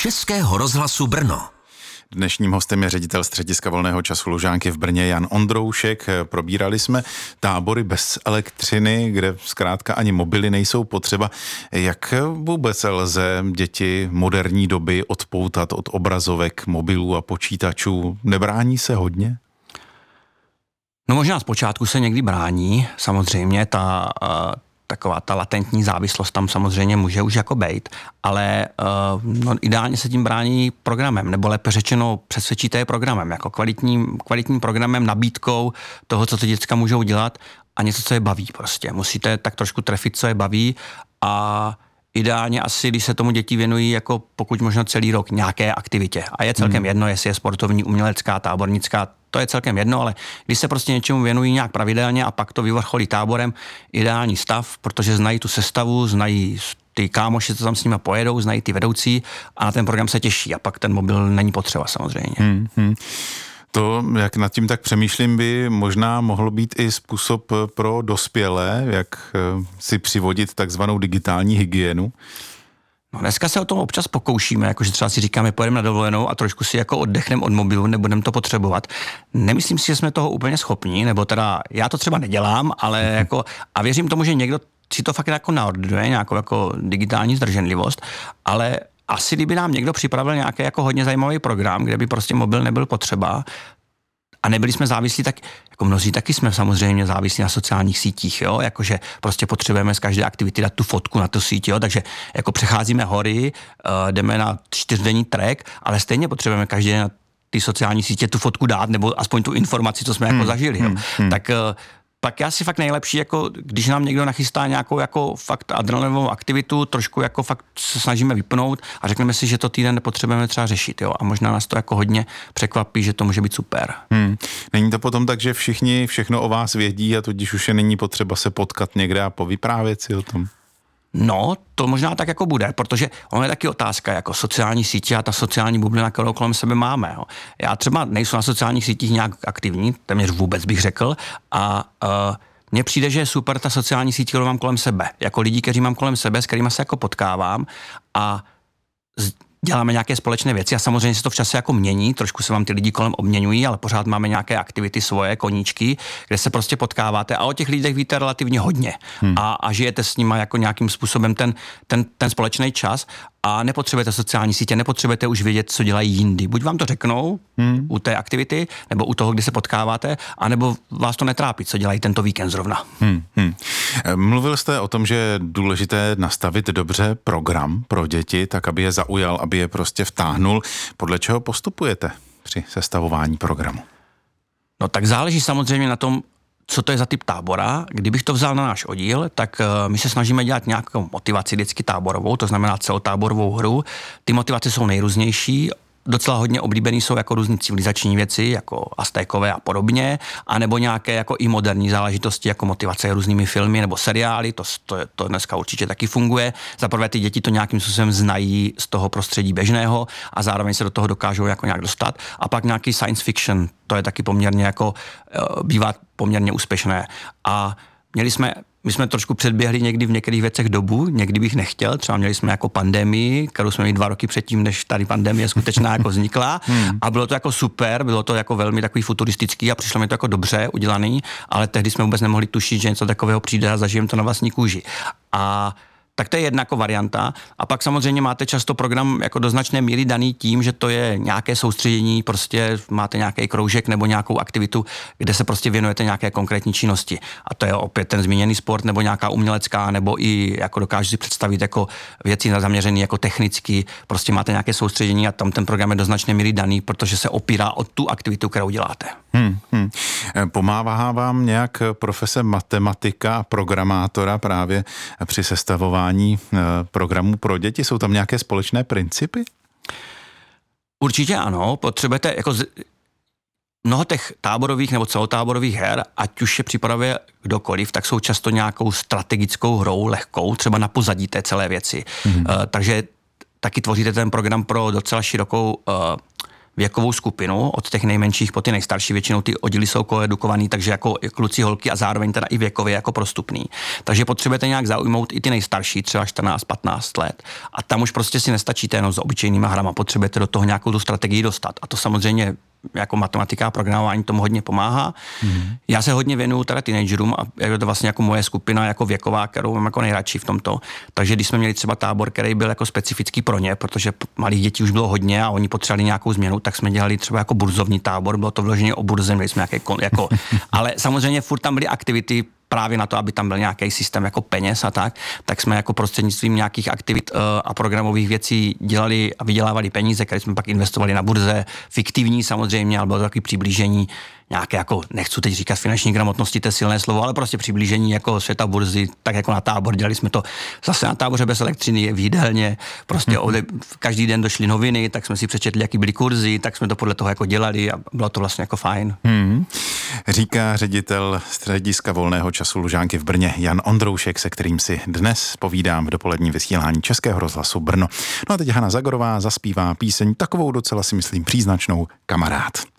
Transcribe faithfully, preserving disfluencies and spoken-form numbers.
Českého rozhlasu Brno. Dnešním hostem je ředitel střediska volného času Lužánky v Brně Jan Ondroušek. Probírali jsme tábory bez elektřiny, kde zkrátka ani mobily nejsou potřeba. Jak vůbec lze děti moderní doby odpoutat od obrazovek, mobilů a počítačů? Nebrání se hodně? No možná zpočátku se někdy brání, samozřejmě ta taková ta latentní závislost tam samozřejmě může už jako bejt, ale uh, no, ideálně se tím brání programem, nebo lépe řečeno přesvědčíte je programem, jako kvalitním, kvalitním programem, nabídkou toho, co ty děcka můžou dělat a něco, co je baví prostě. Musíte tak trošku trefit, co je baví a ideálně asi, když se tomu děti věnují jako pokud možno celý rok nějaké aktivitě. A je celkem hmm. jedno, jestli je sportovní, umělecká, tábornická, to je celkem jedno, ale když se prostě něčemu věnují nějak pravidelně a pak to vyvrcholí táborem, ideální stav, protože znají tu sestavu, znají ty kámoši, co tam s nimi pojedou, znají ty vedoucí a na ten program se těší a pak ten mobil není potřeba samozřejmě. Hmm, hmm. To, jak nad tím tak přemýšlím, by možná mohl být i způsob pro dospělé, jak si přivodit takzvanou digitální hygienu. No dneska se o tom občas pokoušíme, jakože třeba si říkáme, pojedeme na dovolenou a trošku si jako oddechneme od mobilu, nebudeme to potřebovat. Nemyslím si, že jsme toho úplně schopní, nebo teda já to třeba nedělám, ale jako a věřím tomu, že někdo si to fakt jako naordinuje, nějakou jako digitální zdrženlivost, ale asi kdyby nám někdo připravil nějaký jako hodně zajímavý program, kde by prostě mobil nebyl potřeba a nebyli jsme závislí, tak jako mnozí taky jsme samozřejmě závislí na sociálních sítích, jo, jakože prostě potřebujeme z každé aktivity dát tu fotku na tu síť, jo, takže jako přecházíme hory, uh, jdeme na čtyřdenní trek, ale stejně potřebujeme každý den na ty sociální sítě tu fotku dát, nebo aspoň tu informaci, co jsme hmm, jako zažili, jo. Hmm, hmm. Tak uh, pak je asi fakt nejlepší, jako když nám někdo nachystá nějakou jako fakt adrenalinovou aktivitu, trošku jako fakt se snažíme vypnout a řekneme si, že to týden nepotřebujeme třeba řešit, jo, a možná nás to jako hodně překvapí, že to může být super. Hmm. Není to potom tak, že všichni všechno o vás vědí a tudíž už je není potřeba se potkat někde a povyprávět si o tom? No, to možná tak jako bude, protože ono je taky otázka jako sociální sítě a ta sociální bublina, kterou kolem sebe máme. Jo. Já třeba nejsem na sociálních sítích nějak aktivní, téměř vůbec bych řekl, a uh, mně přijde, že je super ta sociální síť, kterou mám kolem sebe. Jako lidi, kteří mám kolem sebe, s kterými se jako potkávám a z, děláme nějaké společné věci a samozřejmě se to v čase jako mění, trošku se vám ty lidi kolem obměňují, ale pořád máme nějaké aktivity svoje, koníčky, kde se prostě potkáváte a o těch lidech víte relativně hodně hmm. a, a žijete s nima jako nějakým způsobem ten, ten, ten společný čas a nepotřebujete sociální sítě, nepotřebujete už vědět, co dělají jindy. Buď vám to řeknou hmm. u té aktivity, nebo u toho, kdy se potkáváte, anebo vás to netrápí, co dělají tento víkend zrovna. Hmm. Hmm. Mluvil jste o tom, že je důležité nastavit dobře program pro děti, tak aby je zaujal, aby je prostě vtáhnul. Podle čeho postupujete při sestavování programu? No tak záleží samozřejmě na tom, co to je za typ tábora. Kdybych to vzal na náš oddíl, tak uh, my se snažíme dělat nějakou motivaci vždycky táborovou, to znamená celotáborovou hru. Ty motivace jsou nejrůznější. Docela hodně oblíbený jsou jako různý civilizační věci, jako Aztékové a podobně, anebo nějaké jako i moderní záležitosti, jako motivace různými filmy nebo seriály, to, to, to dneska určitě taky funguje. Zaprvé ty děti to nějakým způsobem znají z toho prostředí běžného a zároveň se do toho dokážou jako nějak dostat. A pak nějaký science fiction, to je taky poměrně jako, bývá poměrně úspěšné. A měli jsme My jsme trošku předběhli někdy v některých věcech dobu, někdy bych nechtěl, třeba měli jsme jako pandemii, kterou jsme měli dva roky předtím, než tady pandemie skutečná jako vznikla hmm. a bylo to jako super, bylo to jako velmi takový futuristický a přišlo mi to jako dobře udělaný, ale tehdy jsme vůbec nemohli tušit, že něco takového přijde a zažijeme to na vlastní kůži. A tak to je jedna jako varianta. A pak samozřejmě máte často program jako do značné míry daný tím, že to je nějaké soustředění, prostě máte nějaký kroužek nebo nějakou aktivitu, kde se prostě věnujete nějaké konkrétní činnosti. A to je opět ten zmíněný sport nebo nějaká umělecká, nebo i jako dokážu si představit jako věci zaměřené jako technicky, prostě máte nějaké soustředění a tam ten program je do značné míry daný, protože se opírá o tu aktivitu, kterou děláte. Hmm, hmm. Pomáhá vám nějak profese matematika a programátora právě při sestavování programů pro děti? Jsou tam nějaké společné principy? Určitě ano. Potřebujete jako z... mnoho těch táborových nebo celotáborových her, ať už je připravuje kdokoliv, tak jsou často nějakou strategickou hrou, lehkou, třeba na pozadí té celé věci. Mm-hmm. Uh, takže taky tvoříte ten program pro docela širokou uh, věkovou skupinu, od těch nejmenších po ty nejstarší, většinou ty oddíly jsou koedukovaný, takže jako kluci, holky a zároveň teda i věkově jako prostupný. Takže potřebujete nějak zaujmout i ty nejstarší, třeba čtrnáct patnáct let. A tam už prostě si nestačíte jenom s obyčejnýma hrama, potřebujete do toho nějakou tu strategii dostat. A to samozřejmě jako matematika a programování tomu hodně pomáhá. Mm. Já se hodně věnuju teda teenagerům a je to vlastně jako moje skupina jako věková, kterou mám jako nejradši v tomto. Takže když jsme měli třeba tábor, který byl jako specifický pro ně, protože malých dětí už bylo hodně a oni potřebovali nějakou změnu, tak jsme dělali třeba jako burzovní tábor, bylo to vloženě o burze, měli jsme nějaké jako, ale samozřejmě furt tam byly aktivity právě na to, aby tam byl nějaký systém jako peněz a tak, tak jsme jako prostřednictvím nějakých aktivit uh, a programových věcí dělali a vydělávali peníze, které jsme pak investovali na burze, fiktivní samozřejmě, ale bylo to takový přiblížení nějaké jako, nechci teď říkat finanční gramotnosti, to je silné slovo, ale prostě přiblížení jako světa burzy, tak jako na tábor, dělali jsme to zase na táboře bez elektřiny, v jídelně, prostě ode, každý den došly noviny, tak jsme si přečetli, jaký byly kurzy, tak jsme to podle toho jako dělali a bylo to vlastně jako fajn. Hmm. Říká ředitel střediska volného času Lužánky v Brně Jan Ondroušek, se kterým si dnes povídám v dopolední vysílání Českého rozhlasu Brno. No a teď Hana Zagorová zaspívá píseň takovou docela si myslím příznačnou Kamarád.